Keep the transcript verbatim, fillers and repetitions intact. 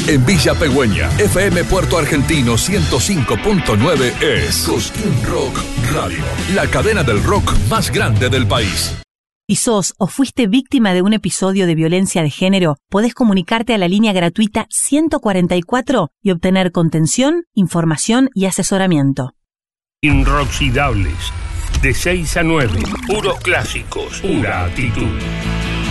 En Villa Pegüeña, F M Puerto Argentino ciento cinco punto nueve es Cosquín Rock Radio, la cadena del rock más grande del país. Si sos o fuiste víctima de un episodio de violencia de género, podés comunicarte a la línea gratuita ciento cuarenta y cuatro y obtener contención, información y asesoramiento. Inoxidables, de seis a nueve, puros clásicos, pura actitud.